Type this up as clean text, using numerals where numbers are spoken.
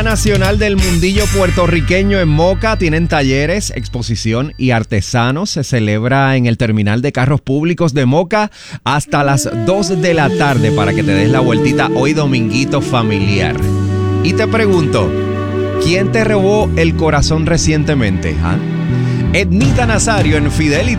Nacional del Mundillo Puertorriqueño en Moca. Tienen talleres, exposición y artesanos. Se celebra en el terminal de carros públicos de Moca hasta las 2 de la tarde para que te des la vueltita hoy dominguito familiar. Y te pregunto, ¿quién te robó el corazón recientemente? Ednita Nazario en Fidelity